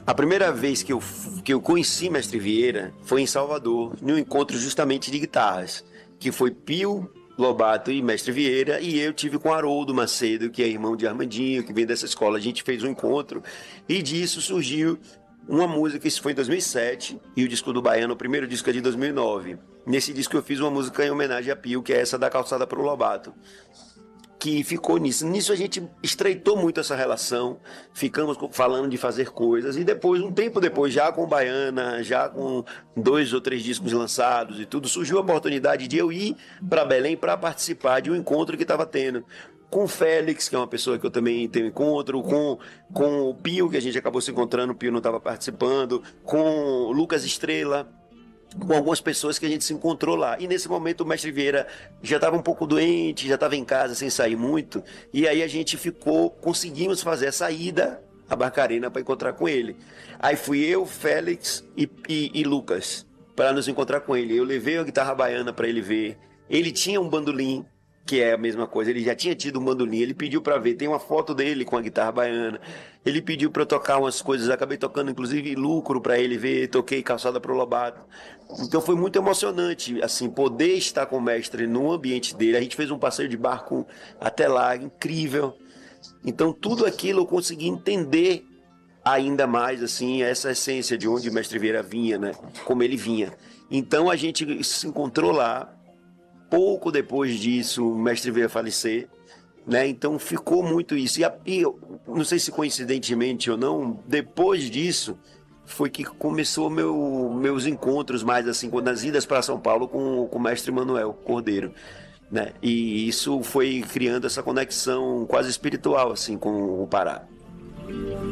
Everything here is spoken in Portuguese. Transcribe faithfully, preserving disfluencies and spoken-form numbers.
A primeira vez que eu, que eu conheci Mestre Vieira foi em Salvador, num encontro justamente de guitarras, que foi Pio Lobato e Mestre Vieira, e eu tive com Haroldo Macedo, que é irmão de Armandinho, que vem dessa escola. A gente fez um encontro e disso surgiu uma música. Isso foi em dois mil e sete, e o disco do Baiano, o primeiro disco, é de dois mil e nove. Nesse disco eu fiz uma música em homenagem a Pio, que é essa da Calçada pro Lobato, que ficou nisso. Nisso a gente estreitou muito essa relação, ficamos falando de fazer coisas, e depois, um tempo depois, já com Baiana, já com dois ou três discos lançados e tudo, surgiu a oportunidade de eu ir para Belém para participar de um encontro que estava tendo com o Félix, que é uma pessoa que eu também tenho encontro, com, com o Pio, que a gente acabou se encontrando, o Pio não estava participando, com o Lucas Estrela, com algumas pessoas que a gente se encontrou lá. E nesse momento o Mestre Vieira já estava um pouco doente, já estava em casa sem sair muito, e aí a gente ficou, conseguimos fazer essa ida a Barcarena para encontrar com ele. Aí fui eu, Félix e, e, e Lucas para nos encontrar com ele. Eu levei a guitarra baiana para ele ver. Ele tinha um bandolim, que é a mesma coisa, ele já tinha tido um bandolim, ele pediu para ver, tem uma foto dele com a guitarra baiana, ele pediu para eu tocar umas coisas, acabei tocando inclusive Lucro para ele ver, toquei Calçada pro Lobato. Então foi muito emocionante, assim, poder estar com o mestre no ambiente dele. A gente fez um passeio de barco até lá, incrível. Então tudo aquilo eu consegui entender ainda mais, assim, essa essência de onde o Mestre Vieira vinha, né, como ele vinha. Então a gente se encontrou lá. Pouco depois disso, o Mestre veio a falecer, né? Então ficou muito isso. E, a, e não sei se coincidentemente ou não, depois disso foi que começou meu, meus encontros mais assim, nas idas para São Paulo com, com o Mestre Manuel Cordeiro, né? E isso foi criando essa conexão quase espiritual assim com o Pará.